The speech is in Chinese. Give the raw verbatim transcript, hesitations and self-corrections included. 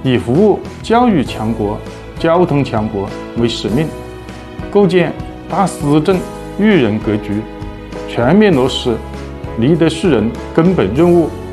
以服务教育强国、交通强国为使命，构建大施政育人格局，全面落实立德树人根本任务。